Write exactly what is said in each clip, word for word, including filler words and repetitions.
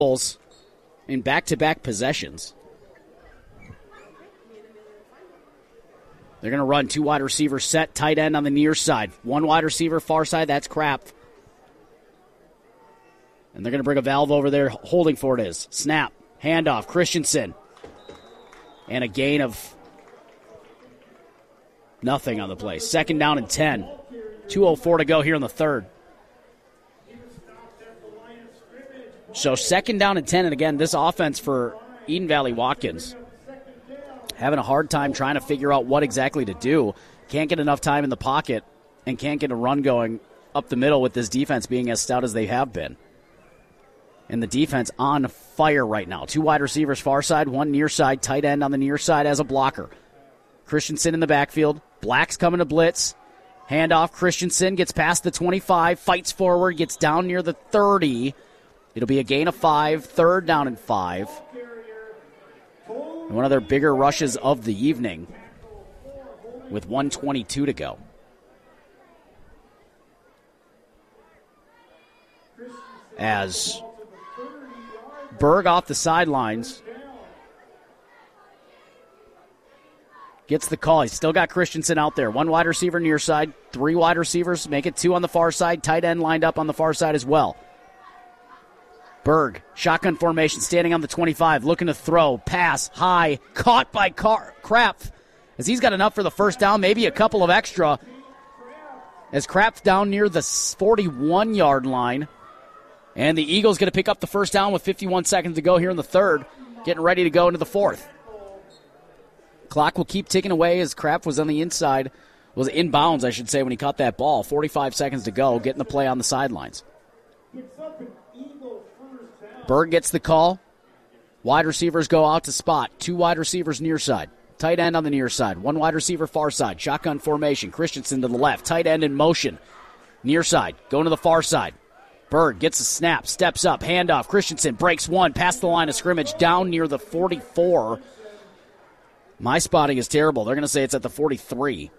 goals in back-to-back possessions. They're going to run two wide receivers set, tight end on the near side. One wide receiver, far side, that's Krapf. And they're going to bring a valve over there, holding for it is. Snap, handoff, Christensen. And a gain of nothing on the play. Second down and ten. two oh four to go here in the third. So second down and ten, and again, this offense for Eden Valley Watkins having a hard time trying to figure out what exactly to do. Can't get enough time in the pocket and can't get a run going up the middle with this defense being as stout as they have been. And the defense on fire right now. Two wide receivers far side, one near side, tight end on the near side as a blocker. Christensen in the backfield. Black's coming to blitz. Handoff, Christensen gets past the twenty-five, fights forward, gets down near the thirty. It'll be a gain of five, third down and five. And one of their bigger rushes of the evening with one twenty-two to go. As Berg off the sidelines gets the call. He's still got Christensen out there. One wide receiver near side, three wide receivers, make it two on the far side, tight end lined up on the far side as well. Berg, shotgun formation, standing on the twenty-five, looking to throw, pass, high, caught by Car- Krapf, as he's got enough for the first down, maybe a couple of extra, as Krapf down near the forty-one-yard line, and the Eagles going to pick up the first down with fifty-one seconds to go here in the third, getting ready to go into the fourth. Clock will keep ticking away as Krapf was on the inside, was inbounds, I should say, when he caught that ball. forty-five seconds to go, getting the play on the sidelines. Berg gets the call. Wide receivers go out to spot. Two wide receivers near side. Tight end on the near side. One wide receiver far side. Shotgun formation. Christensen to the left. Tight end in motion. Near side. Going to the far side. Berg gets a snap. Steps up. Handoff. Christensen breaks one. Past the line of scrimmage. Down near the forty-four. My spotting is terrible. They're going to say it's at the forty-three.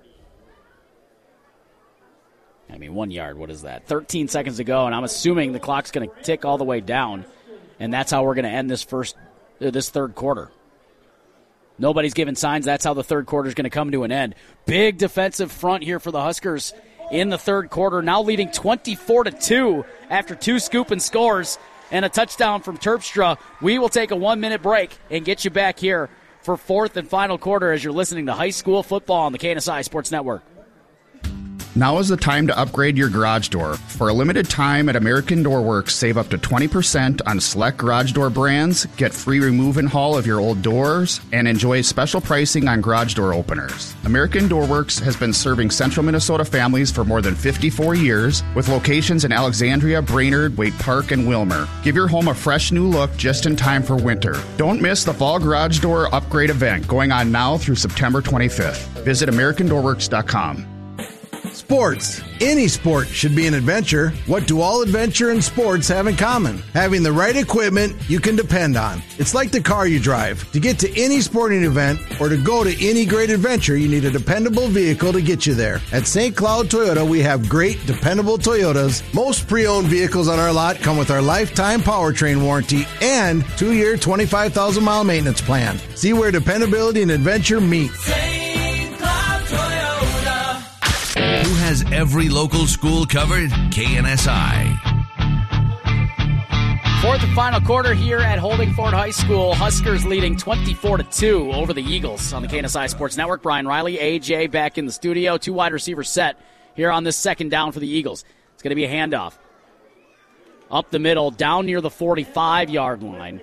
I mean, one yard. What is that? thirteen seconds to go, and I'm assuming the clock's going to tick all the way down. And that's how we're going to end this first, uh, this third quarter. Nobody's giving signs. That's how the third quarter is going to come to an end. Big defensive front here for the Huskers in the third quarter. Now leading twenty-four to two after two scoop and scores and a touchdown from Terpstra. We will take a one-minute break and get you back here for fourth and final quarter as you're listening to high school football on the K N S I Sports Network. Now is the time to upgrade your garage door. For a limited time at American Door Works, save up to twenty percent on select garage door brands, get free remove and haul of your old doors, and enjoy special pricing on garage door openers. American Door Works has been serving central Minnesota families for more than fifty-four years, with locations in Alexandria, Brainerd, Waite Park, and Wilmer. Give your home a fresh new look just in time for winter. Don't miss the fall garage door upgrade event going on now through September twenty-fifth. Visit american door works dot com. Sports. Any sport should be an adventure. What do all adventure and sports have in common? Having the right equipment you can depend on. It's like the car you drive. To get to any sporting event or to go to any great adventure, you need a dependable vehicle to get you there. At Saint Cloud Toyota, we have great, dependable Toyotas. Most pre-owned vehicles on our lot come with our lifetime powertrain warranty and two-year, twenty-five thousand mile maintenance plan. See where dependability and adventure meet. Who has every local school covered? K N S I. Fourth and final quarter here at Holdingford High School. Huskers leading twenty-four to two over the Eagles on the K N S I Sports Network. Brian Riley, A J back in the studio. Two wide receivers set here on this second down for the Eagles. It's going to be a handoff. Up the middle, down near the forty-five-yard line.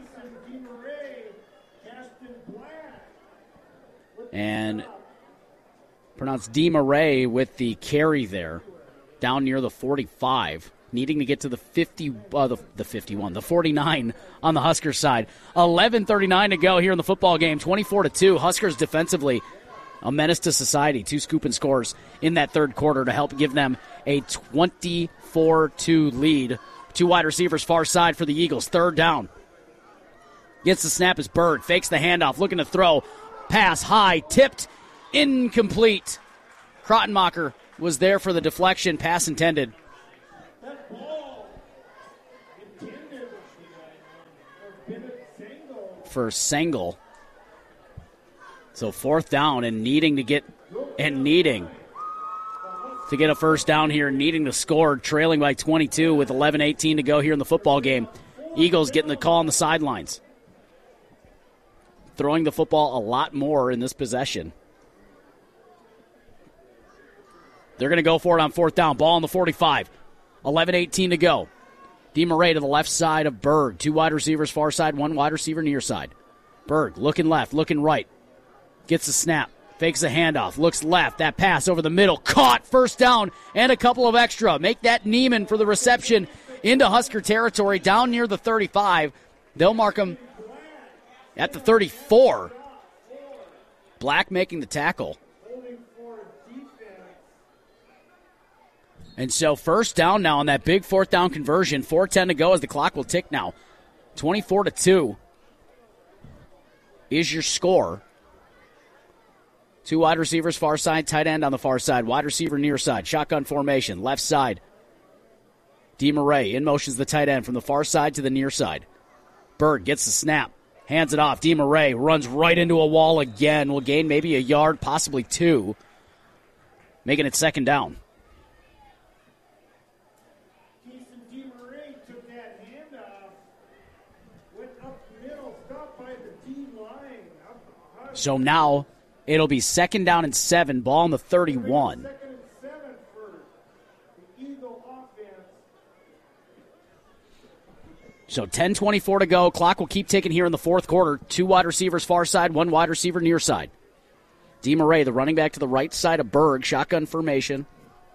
And pronounced DeMarais with the carry there, down near the forty-five, needing to get to the fifty, uh, the, the fifty-one, the forty-nine on the Huskers side. eleven thirty-nine to go here in the football game, twenty-four to two. Huskers defensively a menace to society. Two scoop and scores in that third quarter to help give them a twenty-four two lead. Two wide receivers far side for the Eagles. Third down. Gets the snap as Berg fakes the handoff, looking to throw. Pass high, tipped. Incomplete. Krottenmacher was there for the deflection. Pass intended. for Sengel. So fourth down and needing to get and needing to get a first down here, needing to score, trailing by twenty-two with eleven eighteen to go here in the football game. Eagles getting the call on the sidelines. Throwing the football a lot more in this possession. They're going to go for it on fourth down. Ball on the forty-five. eleven eighteen to go. DeMarais to the left side of Berg. Two wide receivers far side, one wide receiver near side. Berg looking left, looking right. Gets a snap. Fakes a handoff. Looks left. That pass over the middle. Caught. First down and a couple of extra. Make that Neiman for the reception into Husker territory down near the thirty-five. They'll mark him at the thirty-four. Black making the tackle. And so first down now on that big fourth down conversion. four ten to go as the clock will tick now. twenty-four to two is your score. Two wide receivers far side, tight end on the far side. Wide receiver near side. Shotgun formation. Left side. DeMarais in motions the tight end from the far side to the near side. Berg gets the snap. Hands it off. DeMarais runs right into a wall again. Will gain maybe a yard, possibly two. Making it second down. So now it'll be second down and seven. Ball on the thirty-one. So ten twenty-four to go. Clock will keep ticking here in the fourth quarter. Two wide receivers far side, one wide receiver near side. DeMarais, the running back to the right side of Berg. Shotgun formation.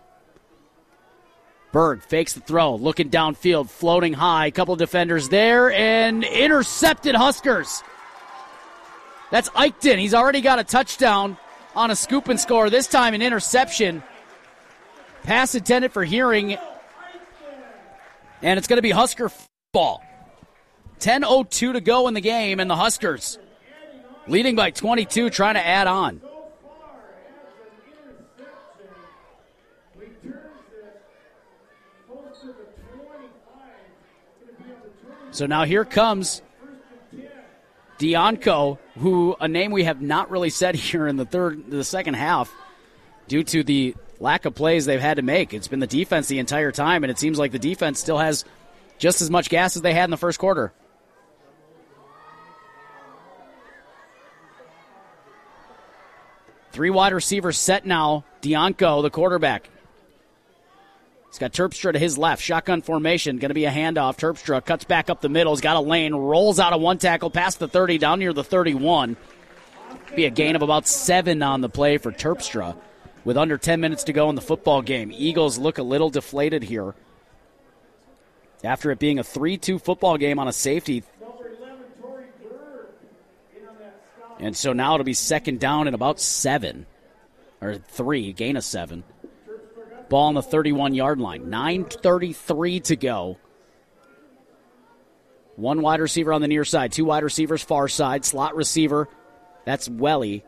Berg fakes the throw. Looking downfield. Floating high. Couple defenders there. And intercepted Huskers. That's Eichten. He's already got a touchdown on a scoop and score. This time an interception. Pass intended for Hearing. And it's going to be Husker football. ten oh two to go in the game, and the Huskers leading by twenty-two, trying to add on. So now here comes Dianco, who a name we have not really said here in the third, the second half, due to the lack of plays they've had to make. It's been the defense the entire time, and it seems like the defense still has just as much gas as they had in the first quarter. Three wide receivers set now. Dianco, the quarterback. He's got Terpstra to his left. Shotgun formation. Going to be a handoff. Terpstra cuts back up the middle. He's got a lane. Rolls out of one tackle past the thirty down near the thirty-one. Be a gain of about seven on the play for Terpstra with under ten minutes to go in the football game. Eagles look a little deflated here after it being a three two football game on a safety. And so now it'll be second down and about seven. Or three, gain of seven. Ball on the thirty-one-yard line. nine thirty-three to go. One wide receiver on the near side. Two wide receivers far side. Slot receiver. That's Welly.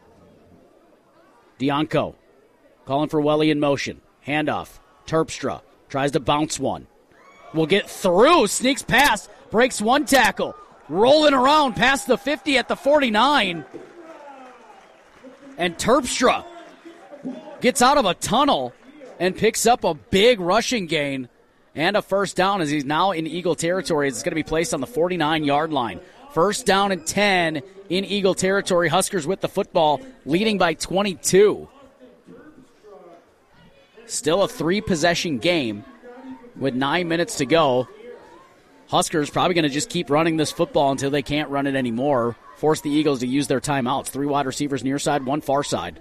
Dianco calling for Welly in motion. Handoff. Terpstra tries to bounce one. Will get through. Sneaks past. Breaks one tackle. Rolling around past the fifty at the forty-nine. And Terpstra gets out of a tunnel and picks up a big rushing gain and a first down as he's now in Eagle territory. It's going to be placed on the forty-nine-yard line. First down and ten in Eagle territory. Huskers with the football, leading by twenty-two. Still a three-possession game with nine minutes to go. Huskers probably going to just keep running this football until they can't run it anymore. Force the Eagles to use their timeouts. Three wide receivers near side, one far side.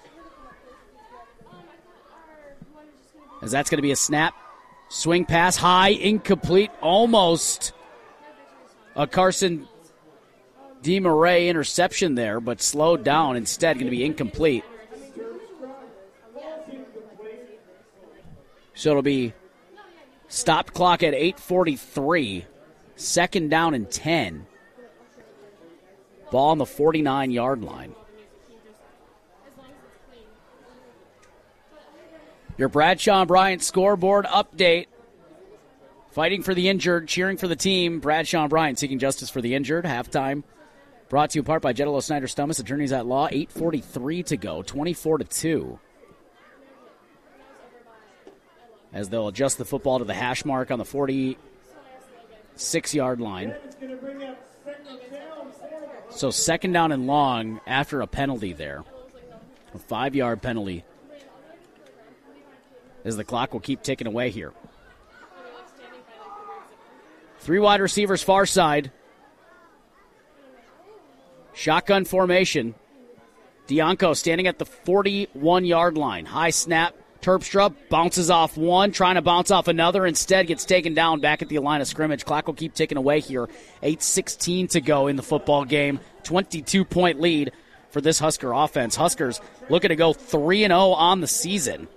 As that's going to be a snap. Swing pass high, incomplete, almost a Carson DeMarais interception there, but slowed down. Instead, going to be incomplete. So it'll be stopped clock at eight forty-three. Second down and ten. Ball on the forty-nine-yard line. Your Bradshaw and Bryant scoreboard update Fighting for the injured, cheering for the team. Bradshaw and Bryant seeking justice for the injured. Halftime. Brought to you in part by Jetalo Snyder Stummis, attorneys at law. eight forty-three to go, twenty-four to two. As they'll adjust the football to the hash mark on the forty-six-yard line. So second down and long after a penalty there. A five-yard penalty. As the clock will keep ticking away here. Three wide receivers far side. Shotgun formation. Dianco standing at the forty-one-yard line. High snap. Terpstra bounces off one, trying to bounce off another. Instead gets taken down back at the line of scrimmage. Clock will keep ticking away here. eight sixteen to go in the football game. twenty-two point lead for this Husker offense. Huskers looking to go three and oh on the season.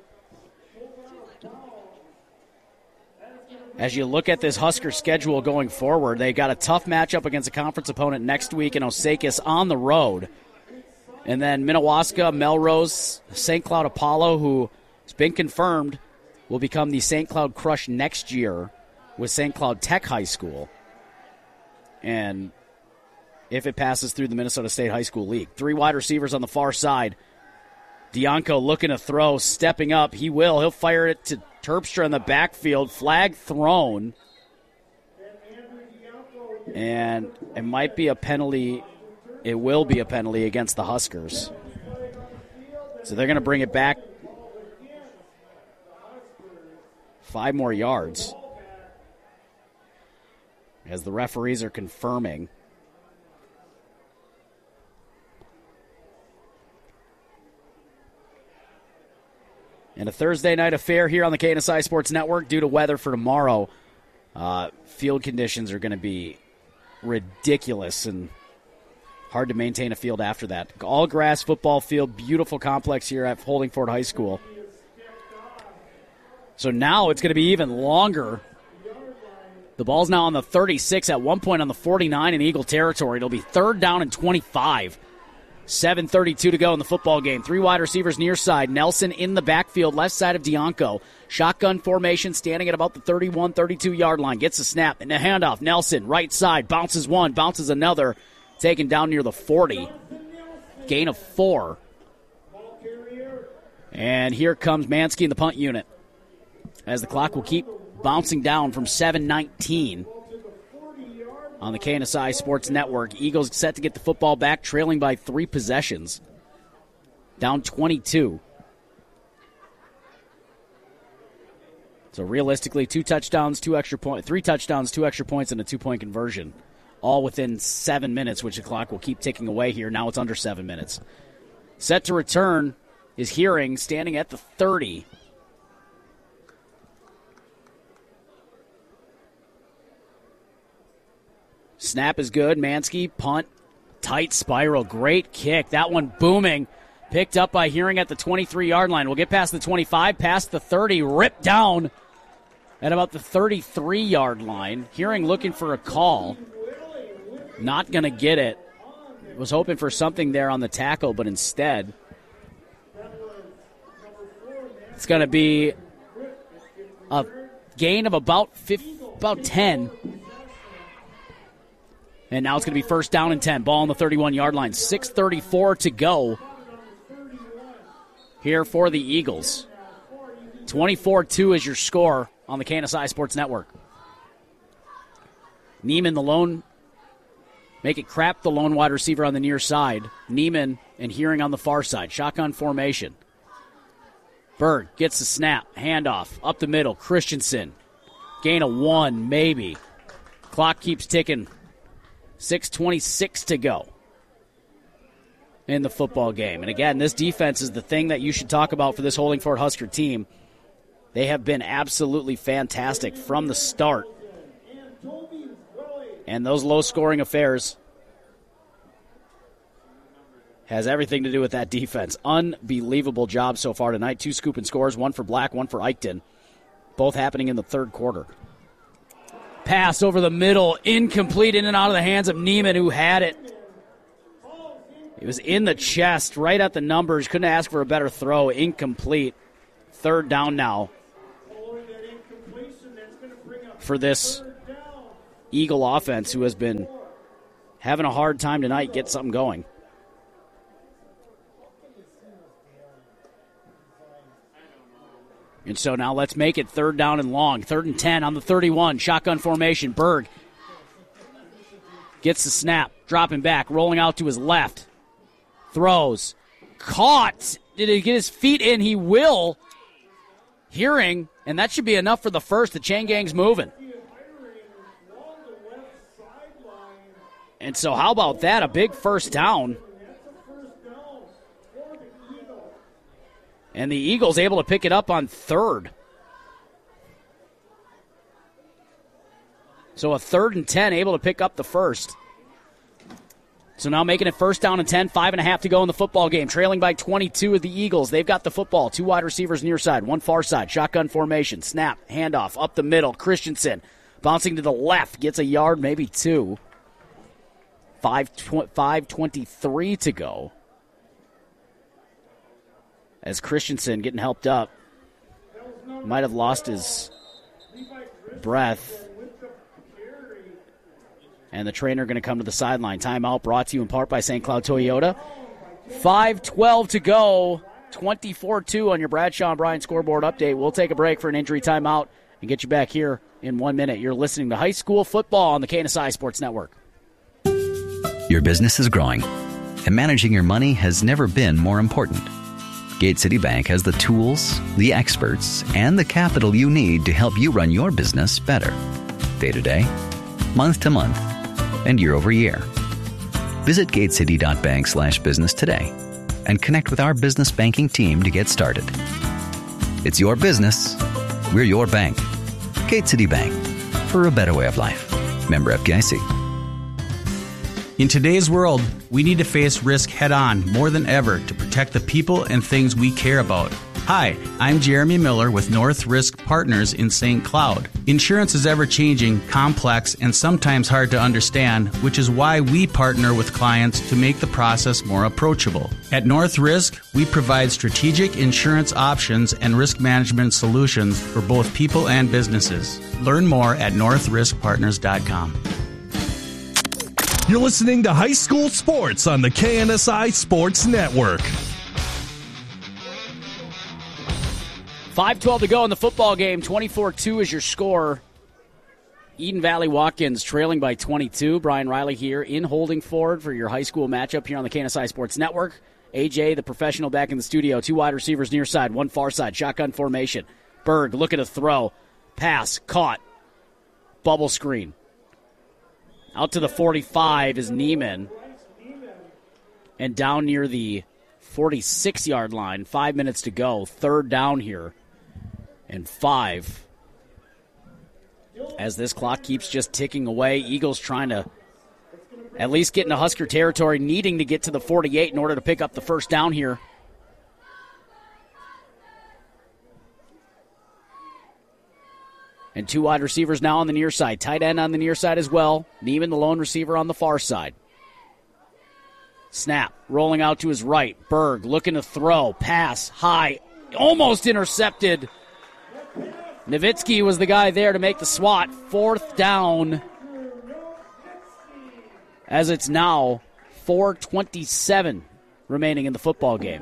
As you look at this Husker schedule going forward, they got a tough matchup against a conference opponent next week in Osakis on the road. And then Minnewaska, Melrose, Saint Cloud Apollo, who has been confirmed will become the Saint Cloud Crush next year with Saint Cloud Tech High School. And if it passes through the Minnesota State High School League. Three wide receivers on the far side. Dianco looking to throw, stepping up. He will. He'll fire it to Terpstra in the backfield. Flag thrown. And it might be a penalty. It will be a penalty against the Huskers. So they're going to bring it back five more yards. As the referees are confirming. And a Thursday night affair here on the K N S I Sports Network due to weather for tomorrow. Uh, field conditions are going to be ridiculous and hard to maintain a field after that. All grass football field, beautiful complex here at Holdingford High School. So now it's going to be even longer. The ball's now on the thirty-six, at one point on the forty-nine in Eagle territory. It'll be third down and twenty-five. seven thirty-two to go in the football game. Three wide receivers near side. Nelson in the backfield, left side of Dianco. Shotgun formation, standing at about the thirty-one, thirty-two-yard line. Gets a snap and a handoff. Nelson, right side, bounces one, bounces another. Taken down near the forty. Gain of four. And here comes Mansky in the punt unit. As the clock will keep bouncing down from seven nineteen. On the K N S I Sports Network, Eagles set to get the football back, trailing by three possessions. Down twenty-two. So realistically, two touchdowns, two extra points, three touchdowns, two extra points, and a two-point conversion. All within seven minutes, which the clock will keep ticking away here. Now it's under seven minutes. Set to return is Hearing, standing at the thirty. Snap is good. Mansky, punt, tight spiral. Great kick. That one booming. Picked up by Hearing at the twenty-three-yard line. We'll get past the twenty-five, past the thirty, ripped down at about the thirty-three-yard line. Hearing looking for a call. Not going to get it. Was hoping for something there on the tackle, but instead it's going to be a gain of about fifty, about ten. And now it's going to be first down and ten. Ball on the thirty-one-yard line. six thirty-four to go here for the Eagles. twenty-four two is your score on the K N S I Sports Network. Neiman, the lone, make it crap, the lone wide receiver on the near side. Neiman and Hearing on the far side. Shotgun formation. Berg gets the snap. Handoff up the middle. Christensen. Gain of one, maybe. Clock keeps ticking. six twenty-six to go in the football game. And again, this defense is the thing that you should talk about for this Holdingford Husker team. They have been absolutely fantastic from the start. And those low-scoring affairs has everything to do with that defense. Unbelievable job so far tonight. Two scoop and scores, one for Black, one for Eichton. Both happening in the third quarter. Pass over the middle, incomplete, in and out of the hands of Neiman, who had it. It was in the chest, right at the numbers. Couldn't ask for a better throw. Incomplete. Third down now. for this Eagle offense, who has been having a hard time tonight, get something going. And so now let's make it third down and long. Third and ten on the thirty-one. Shotgun formation. Berg gets the snap. Dropping back. Rolling out to his left. Throws. Caught. Did he get his feet in? He will. Hearing. And that should be enough for the first. The chain gang's moving. And so how about that? A big first down. And the Eagles able to pick it up on third. So a third and ten, able to pick up the first. So now making it first down and ten, five and a half to go in the football game. Trailing by twenty-two of the Eagles. They've got the football. Two wide receivers near side, one far side. Shotgun formation. Snap, handoff, up the middle. Christensen bouncing to the left. Gets a yard, maybe two. five twenty-three to go. As Christensen getting helped up. Might have lost his breath. And the trainer going to come to the sideline. Timeout brought to you in part by Saint Cloud Toyota. five twelve to go. twenty-four two on your Bradshaw and Bryan scoreboard update. We'll take a break for an injury timeout and get you back here in one minute. You're listening to high school football on the K N S I Sports Network. Your business is growing, and managing your money has never been more important. Gate City Bank has the tools, the experts, and the capital you need to help you run your business better. Day to day, month to month, and year over year. Visit gatecity.bank slash business today and connect with our business banking team to get started. It's your business. We're your bank. Gate City Bank, for a better way of life. Member F D I C. In today's world, we need to face risk head-on more than ever to protect the people and things we care about. Hi, I'm Jeremy Miller with North Risk Partners in Saint Cloud. Insurance is ever-changing, complex, and sometimes hard to understand, which is why we partner with clients to make the process more approachable. At North Risk, we provide strategic insurance options and risk management solutions for both people and businesses. Learn more at north risk partners dot com. You're listening to High School Sports on the K N S I Sports Network. five twelve to go in the football game. twenty-four two is your score. Eden Valley Watkins trailing by twenty-two. Brian Riley here in Holdingford for your high school matchup here on the K N S I Sports Network. A J, the professional, back in the studio. Two wide receivers near side, one far side. Shotgun formation. Berg looking to throw. Pass. Caught. Bubble screen. Out to the forty-five is Neiman. And down near the forty-six-yard line. Five minutes to go. Third down here. And five. As this clock keeps just ticking away, Eagles trying to at least get into Husker territory, needing to get to the forty-eight in order to pick up the first down here. And two wide receivers now on the near side. Tight end on the near side as well. Neiman, the lone receiver, on the far side. Snap. Rolling out to his right. Berg looking to throw. Pass. High. Almost intercepted. Nowitzki was the guy there to make the swat. Fourth down. As it's now four twenty-seven remaining in the football game.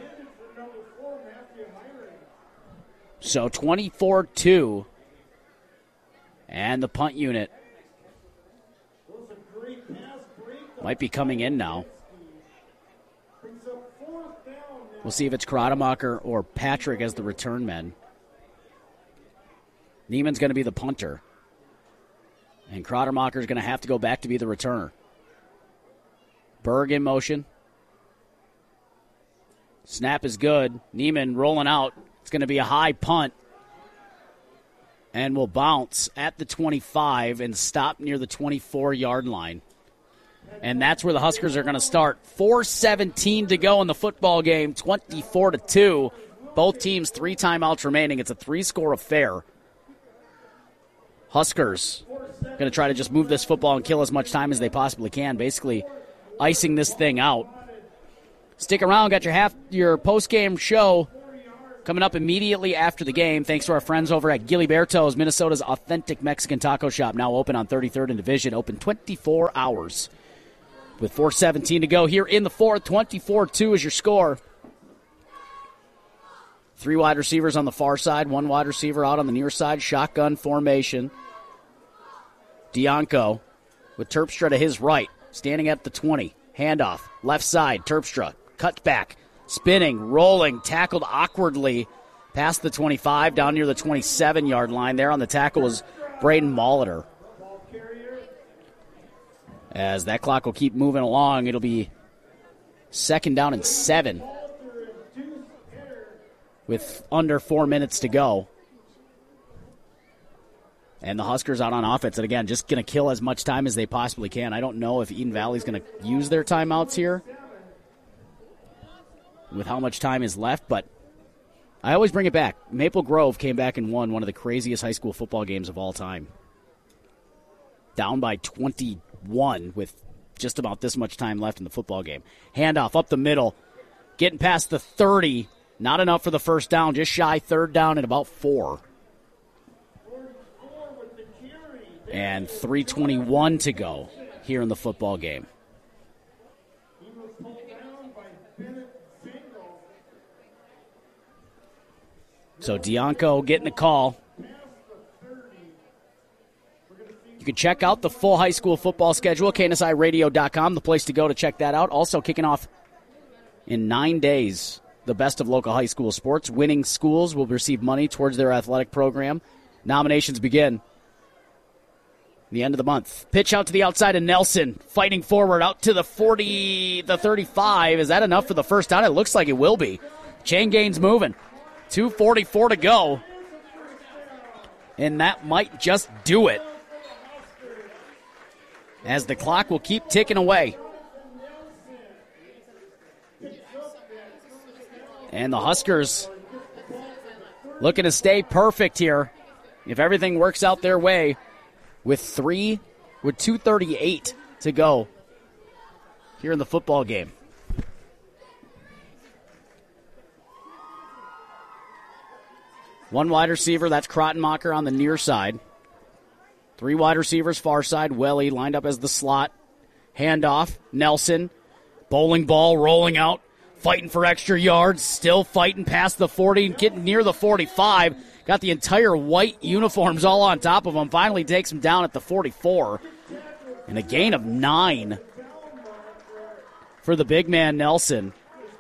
So twenty-four two. And the punt unit might be coming in now. We'll see if it's Krademacher or Patrick as the return men. Neiman's going to be the punter. And Krademacher's going to have to go back to be the returner. Berg in motion. Snap is good. Neiman rolling out. It's going to be a high punt. And will bounce at the twenty-five and stop near the twenty-four-yard line. And that's where the Huskers are going to start. four seventeen to go in the football game, twenty-four to two. Both teams three timeouts remaining. It's a three-score affair. Huskers going to try to just move this football and kill as much time as they possibly can, basically icing this thing out. Stick around. Got your half your post-game show Coming up immediately after the game, thanks to our friends over at Giliberto's, Minnesota's authentic Mexican taco shop, now open on thirty-third and Division, open twenty-four hours. With four seventeen to go here in the fourth, twenty-four two is your score. Three wide receivers on the far side, one wide receiver out on the near side, shotgun formation. Dianco with Terpstra to his right, standing at the twenty. Handoff, left side, Terpstra, cut back, spinning, rolling, tackled awkwardly past the twenty-five, down near the twenty-seven-yard line. There on the tackle was Braden Molitor. As that clock will keep moving along, it'll be second down and seven with under four minutes to go. And the Huskers out on offense. And again, just going to kill as much time as they possibly can. I don't know if Eden Valley's going to use their timeouts here with how much time is left, but I always bring it back. Maple Grove came back and won one of the craziest high school football games of all time. Down by twenty-one with just about this much time left in the football game. Handoff up the middle, getting past the thirty. Not enough for the first down, just shy third down and about four. And three twenty-one to go here in the football game. So Dianco getting the call. You can check out the full high school football schedule, K N S I radio dot com, the place to go to check that out. Also kicking off in nine days, the best of local high school sports. Winning schools will receive money towards their athletic program. Nominations begin the end of the month. Pitch out to the outside of Nelson, fighting forward out to the forty, the thirty-five. Is that enough for the first down? It looks like it will be. Chain gain's moving. two forty-four to go. And that might just do it, as the clock will keep ticking away. And the Huskers looking to stay perfect here if everything works out their way. With three, with two thirty-eight to go here in the football game. One wide receiver, that's Krottenmacher on the near side. Three wide receivers, far side. Welly lined up as the slot. Handoff, Nelson. Bowling ball rolling out, fighting for extra yards. Still fighting past the forty, getting near the forty-five. Got the entire white uniforms all on top of him. Finally takes him down at the forty-four. And a gain of nine for the big man Nelson.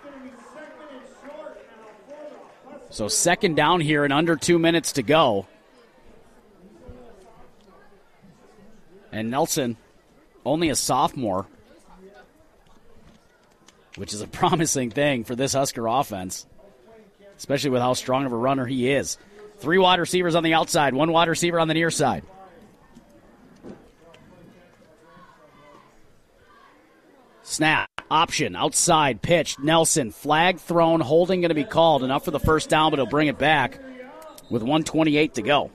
So second down here and under two minutes to go. And Nelson, only a sophomore, which is a promising thing for this Husker offense, especially with how strong of a runner he is. Three wide receivers on the outside, one wide receiver on the near side. Snap, option, outside, pitch, Nelson, flag thrown, holding going to be called. Enough for the first down, but he'll bring it back with one twenty-eight to go.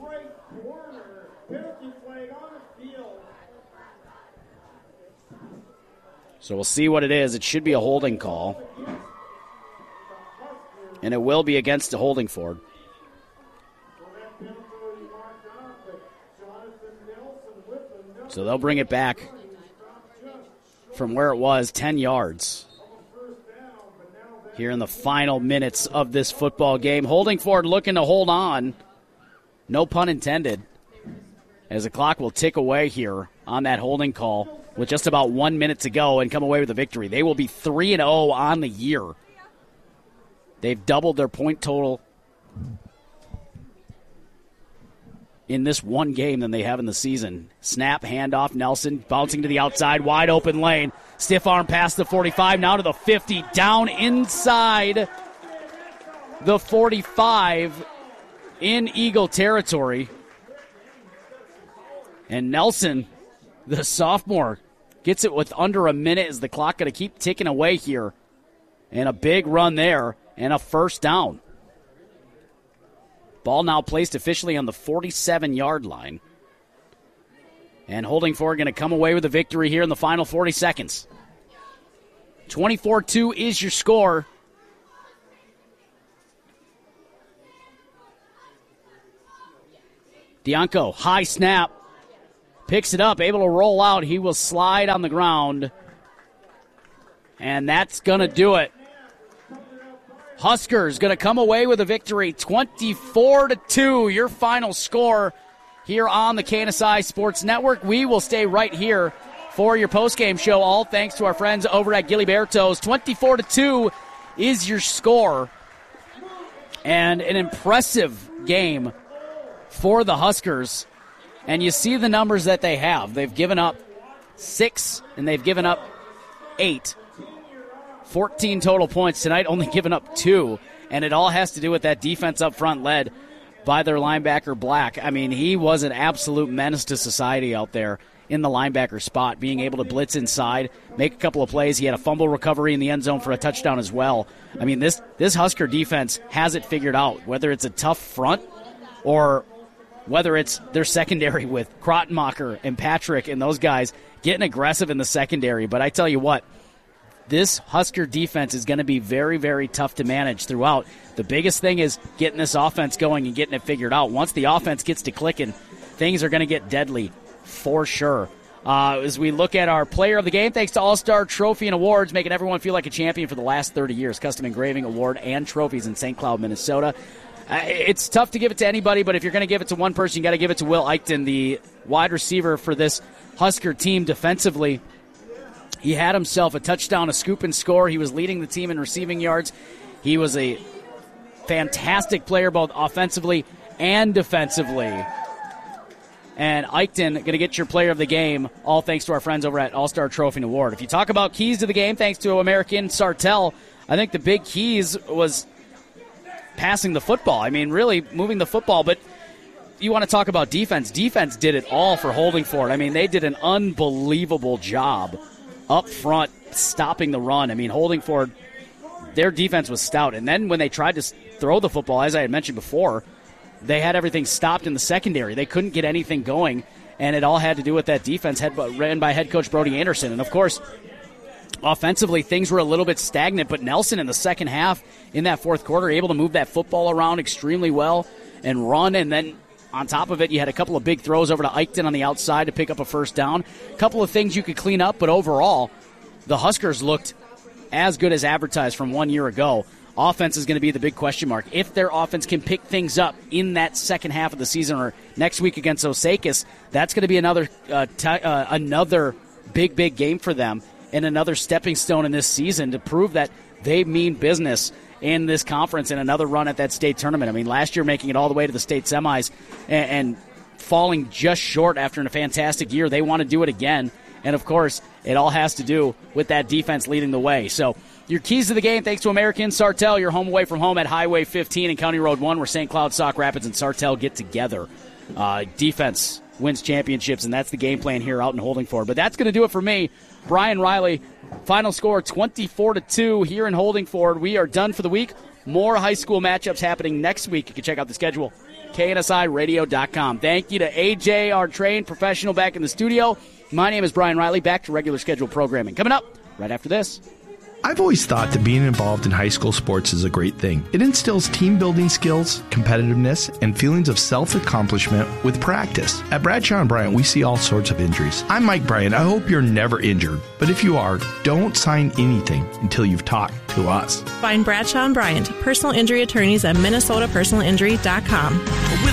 So we'll see what it is. It should be a holding call. And it will be against the holding Ford. So they'll bring it back from where it was, ten yards. Here in the final minutes of this football game. Holding Ford looking to hold on. No pun intended. As the clock will tick away here on that holding call with just about one minute to go and come away with a victory. They will be three and oh on the year. They've doubled their point total in this one game than they have in the season. Snap, handoff, Nelson bouncing to the outside, wide open lane. Stiff arm past the forty-five, now to the fifty, down inside the forty-five in Eagle territory. And Nelson, the sophomore, gets it with under a minute as the clock going to keep ticking away here. And a big run there and a first down. Ball now placed officially on the forty-seven-yard line. And Holding Ford going to come away with a victory here in the final forty seconds. twenty-four two is your score. Dianco, high snap. Picks it up, able to roll out. He will slide on the ground. And that's going to do it. Huskers going to come away with a victory, twenty-four to two, your final score here on the K N S I Sports Network. We will stay right here for your postgame show, all thanks to our friends over at Giliberto's. twenty-four to two is your score. And an impressive game for the Huskers. And you see the numbers that they have. They've given up six, and they've given up eight. fourteen total points tonight, only given up two. And it all has to do with that defense up front led by their linebacker, Black. I mean, he was an absolute menace to society out there in the linebacker spot, being able to blitz inside, make a couple of plays. He had a fumble recovery in the end zone for a touchdown as well. I mean, this, this Husker defense has it figured out, whether it's a tough front or whether it's their secondary with Krottenmacher and Patrick and those guys getting aggressive in the secondary. But I tell you what, this Husker defense is going to be very, very tough to manage throughout. The biggest thing is getting this offense going and getting it figured out. Once the offense gets to clicking, things are going to get deadly for sure. Uh, as we look at our player of the game, thanks to All-Star Trophy and Awards, making everyone feel like a champion for the last thirty years. Custom engraving, award, and trophies in Saint Cloud, Minnesota. Uh, it's tough to give it to anybody, but if you're going to give it to one person, you got to give it to Will Eichten, the wide receiver for this Husker team defensively. He had himself a touchdown, a scoop and score. He was leading the team in receiving yards. He was a fantastic player both offensively and defensively. And Eichten going to get your player of the game, all thanks to our friends over at All-Star Trophy and Award. If you talk about keys to the game, thanks to American Sartell, I think the big keys was passing the football. I mean, really moving the football, but you want to talk about defense. Defense did it all for Holding Ford. I mean, they did an unbelievable job up front stopping the run. I mean, Holding Ford, their defense was stout. And then when they tried to throw the football, as I had mentioned before, they had everything stopped in the secondary. They couldn't get anything going, and it all had to do with that defense head, ran by head coach Brody Anderson. And, of course, offensively, things were a little bit stagnant, but Nelson in the second half in that fourth quarter able to move that football around extremely well and run. And then on top of it, you had a couple of big throws over to Eichten on the outside to pick up a first down. A couple of things you could clean up, but overall, the Huskers looked as good as advertised from one year ago. Offense is going to be the big question mark. If their offense can pick things up in that second half of the season or next week against Osakis, that's going to be another uh, t- uh, another big, big game for them and another stepping stone in this season to prove that they mean business in this conference and another run at that state tournament. I mean, last year making it all the way to the state semis and, and falling just short after a fantastic year. They want to do it again. And, of course, it all has to do with that defense leading the way. So your keys to the game, thanks to American Sartell, your home away from home at Highway fifteen and County Road one, where Saint Cloud, Sauk Rapids, and Sartell get together. Uh, defense wins championships, and that's the game plan here out in Holding Ford. But that's going to do it for me. Brian Riley, final score twenty-four to two here in Holding Ford. We are done for the week. More high school matchups happening next week. You can check out the schedule, K N S I radio dot com. Thank you to A J, our trained professional, back in the studio. My name is Brian Riley. Back to regular scheduled programming. Coming up right after this. I've always thought that being involved in high school sports is a great thing. It instills team-building skills, competitiveness, and feelings of self-accomplishment with practice. At Bradshaw and Bryant, we see all sorts of injuries. I'm Mike Bryant. I hope you're never injured. But if you are, don't sign anything until you've talked to us. Find Bradshaw and Bryant, personal injury attorneys at Minnesota Personal Injury dot com. With